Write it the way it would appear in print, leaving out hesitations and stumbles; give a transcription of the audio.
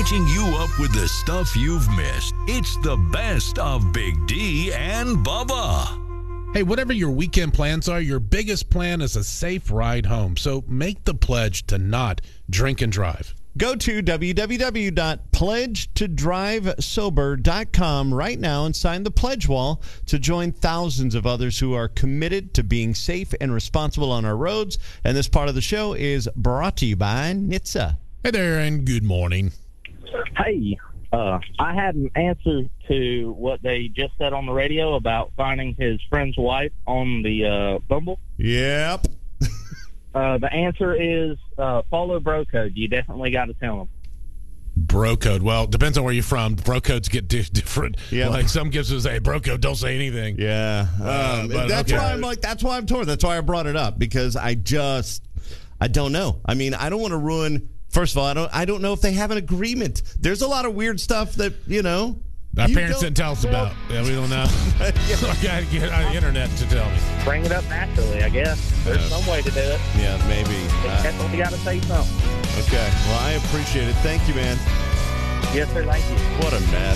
catching you up with the stuff you've missed. It's the best of Big D and Bubba. Hey, whatever your weekend plans are, your biggest plan is a safe ride home. So make the pledge to not drink and drive. Go to www.pledgetodrivesober.com right now and sign the pledge wall to join thousands of others who are committed to being safe and responsible on our roads. And this part of the show is brought to you by NHTSA. Hey there, and good morning. Hey, I had an answer to what they just said on the radio about finding his friend's wife on the Bumble. Yep. The answer is follow bro code. You definitely got to tell them. Bro code. Well, depends on where you're from. Bro codes get different. Yeah. Like some gives us a bro code, don't say anything. Yeah. That's why I'm torn. That's why I brought it up, because I don't know. I mean, I don't want to ruin. First of all, I don't know if they have an agreement. There's a lot of weird stuff that, Our parents didn't tell us about. Yeah, we don't know. I got to get on the internet to tell me. Bring it up naturally, I guess. There's some way to do it. Yeah, maybe. They definitely got to say something. Okay. Well, I appreciate it. Thank you, man. Yes, sir. Thank you. What a mess.